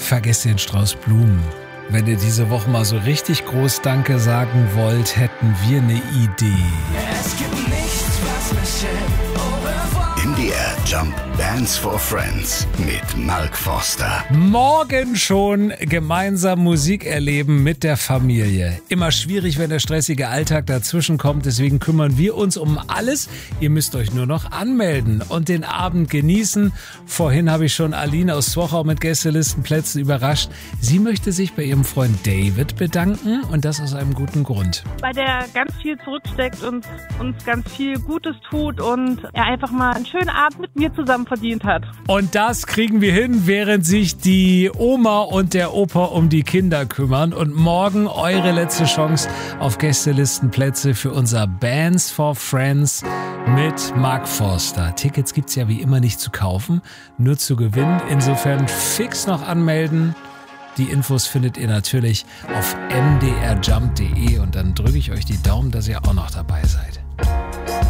vergesst den Strauß Blumen. Wenn ihr diese Woche mal so richtig groß Danke sagen wollt, hätten wir eine Idee. Es gibt nichts, was mich MDR Jump Bands for Friends mit Mark Forster. Morgen schon gemeinsam Musik erleben mit der Familie. Immer schwierig, wenn der stressige Alltag dazwischen kommt. Deswegen kümmern wir uns um alles. Ihr müsst euch nur noch anmelden und den Abend genießen. Vorhin habe ich schon Aline aus Zwochau mit Gästelistenplätzen überrascht. Sie möchte sich bei ihrem Freund David bedanken und das aus einem guten Grund. Weil der ganz viel zurücksteckt und uns ganz viel Gutes tut und er einfach mal einen schönen Abend mit mir zusammen verdient hat. Und das kriegen wir hin, während sich die Oma und der Opa um die Kinder kümmern. Und morgen eure letzte Chance auf Gästelistenplätze für unser Bands for Friends mit Mark Forster. Tickets gibt's ja wie immer nicht zu kaufen, nur zu gewinnen. Insofern fix noch anmelden. Die Infos findet ihr natürlich auf mdrjump.de und dann drücke ich euch die Daumen, dass ihr auch noch dabei seid.